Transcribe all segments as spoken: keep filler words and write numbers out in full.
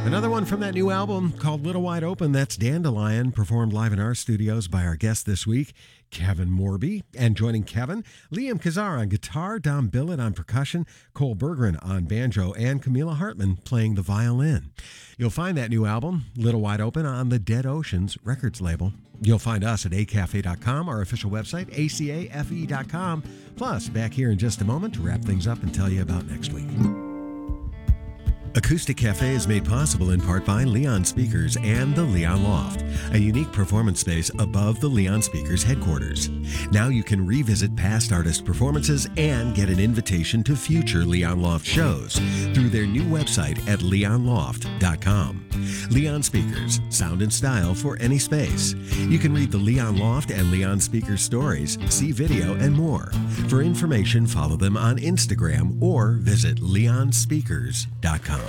Another one from that new album called Little Wide Open. That's Dandelion, performed live in our studios by our guest this week, Kevin Morby. And joining Kevin, Liam Kazar on guitar, Dom Billett on percussion, Cole Berggren on banjo, and Camila Hartman playing the violin. You'll find that new album, Little Wide Open, on the Dead Oceans Records label. You'll find us at a cafe dot com, our official website, a c a f e dot com. Plus, back here in just a moment to wrap things up and tell you about next week. Acoustic Cafe is made possible in part by Leon Speakers and the Leon Loft, a unique performance space above the Leon Speakers headquarters. Now you can revisit past artist performances and get an invitation to future Leon Loft shows through their new website at leon loft dot com. Leon Speakers, sound and style for any space. You can read the Leon Loft and Leon Speakers stories, see video, and more. For information, follow them on Instagram or visit leon speakers dot com.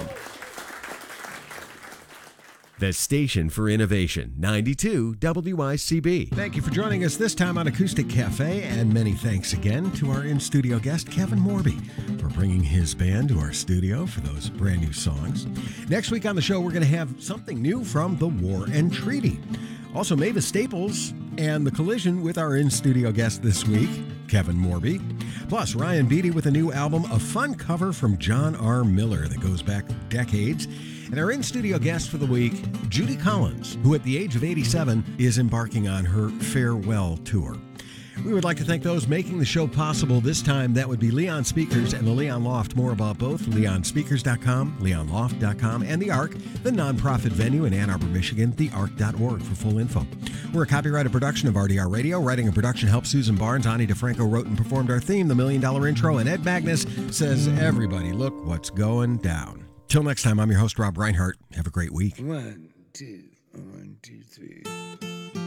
The station for innovation, ninety-two W I C B. Thank you for joining us this time on Acoustic Cafe, and many thanks again to our in-studio guest, Kevin Morby, for bringing his band to our studio for those brand new songs. Next week on the show, we're going to have something new from The War and Treaty. Also, Mavis Staples and The Collision with our in-studio guest this week, Kevin Morby. Plus, Ryan Beatty with a new album, a fun cover from John R. Miller that goes back decades. And our in-studio guest for the week, Judy Collins, who at the age of eighty-seven is embarking on her farewell tour. We would like to thank those making the show possible. This time, that would be Leon Speakers and the Leon Loft. More about both, leon speakers dot com, leon loft dot com, and The Ark, the nonprofit venue in Ann Arbor, Michigan, the ark dot org for full info. We're a copyrighted production of R D R Radio. Writing and production helped Susan Barnes. Ani DeFranco wrote and performed our theme, The Million Dollar Intro, and Ed Magnus says, everybody, look what's going down. Till next time, I'm your host, Rob Reinhart. Have a great week. One, two, one, two, three.